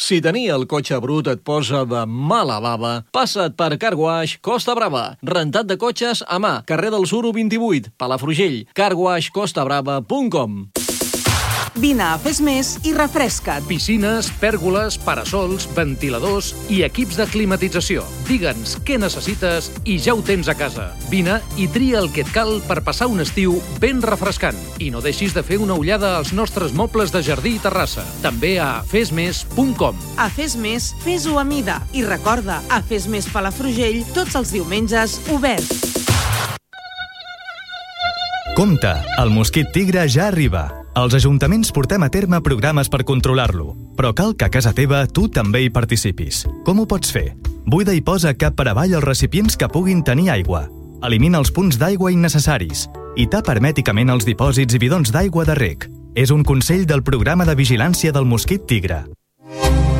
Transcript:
Si tenir el cotxe brut et posa de mala bava, passa't per Car Wash Costa Brava. Rentat de cotxes a mà, carrer del Suro 28, Palafrugell, carwashcostabrava.com. Vine a Fes Més i refresca't. Piscines, pèrgoles, parasols, ventiladors i equips de climatització. Digue'ns què necessites i ja ho tens a casa. Vine i tria el que et cal per passar un estiu ben refrescant. I no deixis de fer una ullada als nostres mobles de jardí i terrassa. També a fesmes.com. A Fes Més, fes-ho a mida. I recorda, a Fes Més Palafrugell, tots els diumenges, obert. Compte, el mosquit tigre ja arriba. Els ajuntaments portem a terme programes per controlar-lo, però cal que a casa teva tu també hi participis. Com ho pots fer? Buida i posa cap per avall els recipients que puguin tenir aigua. Elimina els punts d'aigua innecessaris i tapa hermèticament els dipòsits i bidons d'aigua de reg. És un consell del Programa de Vigilància del Mosquit Tigre.